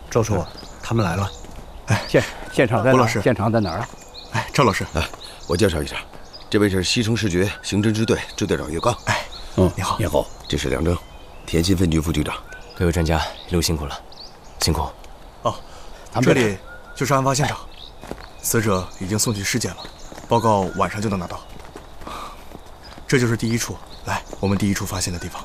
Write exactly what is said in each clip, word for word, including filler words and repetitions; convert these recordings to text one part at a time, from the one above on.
周叔，他们来了。 哎，现现场在哪儿？现场在哪儿？ 哎，赵老师， 哎，我介绍一下，这位是西城市局刑侦支队支队长岳刚。 哎， 嗯， 你好， 你好。 这是梁征，田心分局副局长。 各位专家，一路辛苦了，辛苦。 哦，这里就是案发现场，死者已经送去尸检了，报告晚上就能拿到。这就是第一处，来，我们第一处发现的地方。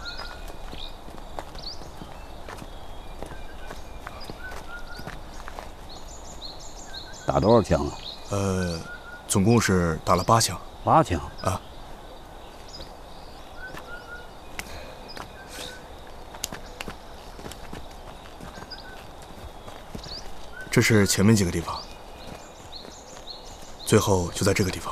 打多少枪啊？ 呃，总共是打了八枪。 八枪啊。这是前面几个地方，最后就在这个地方。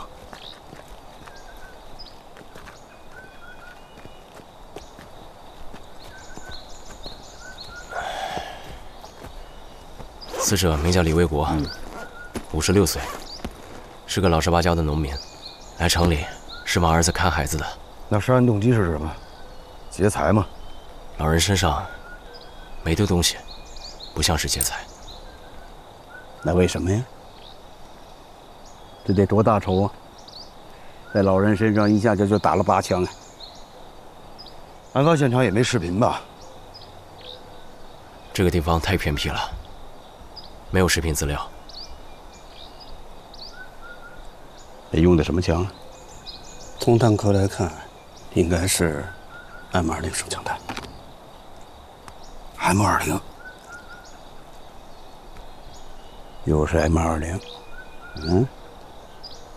死者名叫李卫国，五十六岁，是个老实巴交的农民，来城里是帮儿子看孩子的。 那杀人动机是什么？劫财吗？ 老人身上没丢东西，不像是劫财。 那为什么呀？这得多大仇啊！在老人身上一下就就打了八枪啊！ 案发现场也没视频吧？ 这个地方太偏僻了，没有视频资料。 得用的什么枪？ 从弹壳来看，应该是 M 二零手枪弹。 M 二零，又是 M 二零，嗯。